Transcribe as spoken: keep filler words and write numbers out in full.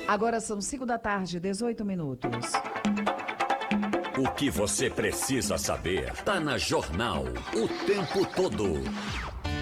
Agora são cinco da tarde, dezoito minutos. O que você precisa saber tá na Jornal o tempo todo.